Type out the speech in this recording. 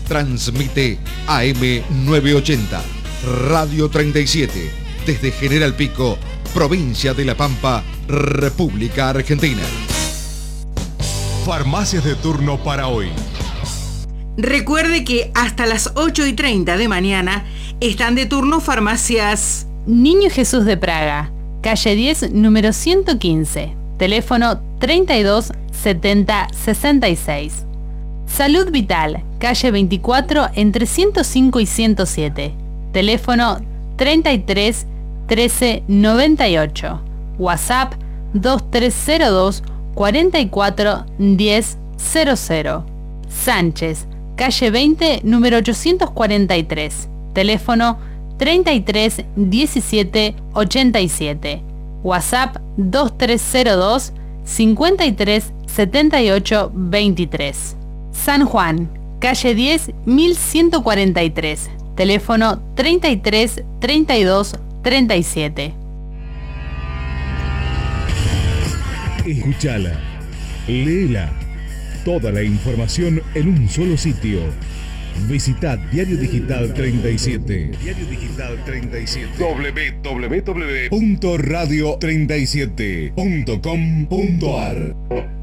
Transmite AM 980, Radio 37, desde General Pico, provincia de La Pampa, República Argentina. Farmacias de turno para hoy. Recuerde que hasta las 8:30 de mañana están de turno farmacias Niño Jesús de Praga, calle 10, número 115, teléfono 32 70 66. Salud Vital, calle 24, entre 105 y 107, teléfono 33 13 98, WhatsApp 2302 44 10 00. Sánchez, calle 20, número 843, teléfono 33 17 87, WhatsApp 2302 53 78 23. San Juan, calle 10, 1143, teléfono 33 32 37. Escúchala, léela, toda la información en un solo sitio. Visita Diario Digital 37. Diario Digital 37. www.radio37.com.ar